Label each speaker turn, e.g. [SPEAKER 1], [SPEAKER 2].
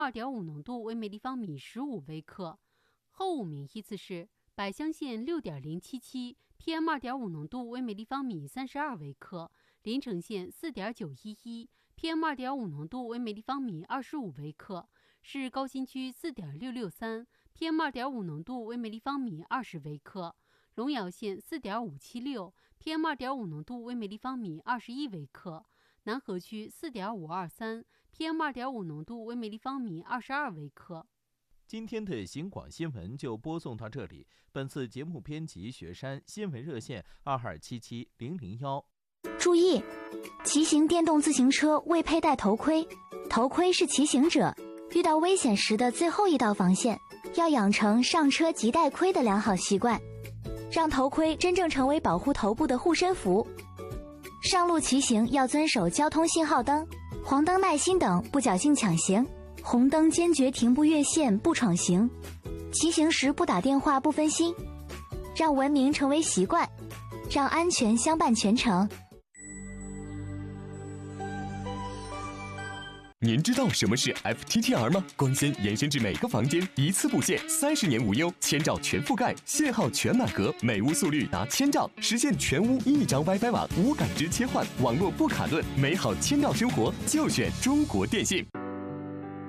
[SPEAKER 1] 2.5浓度为每立方米15微克。后5名依次是百乡县6.077 ，PM2.5浓度为每立方米32微克；临城县4.911 ，PM2.5浓度为每立方米25微克；市高新区4.663 ，PM2.5浓度为每立方米20微克；荣尧县4.576 ，PM2.5浓度为每立方米21微克；南河区4.523 ，PM2.5浓度为每立方米22微克。
[SPEAKER 2] 今天的行广新闻就播送到这里。本次节目编辑雪山，新闻热线2277-001。
[SPEAKER 3] 注意，骑行电动自行车未佩戴头盔，头盔是骑行者遇到危险时的最后一道防线，要养成上车即戴盔的良好习惯，让头盔真正成为保护头部的护身符。上路骑行要遵守交通信号灯、黄灯耐心等，不侥幸抢行，红灯坚决停步越线不闯行，骑行时不打电话不分心，让文明成为习惯，让安全相伴全程。
[SPEAKER 4] 您知道什么是 FTTR 吗？光纤延伸至每个房间，一次布线，30年无忧，1000兆全覆盖，信号全满格，每屋速率达1000兆，实现全屋一张 WiFi 网，无感知切换，网络不卡顿，美好1000兆生活就选中国电信。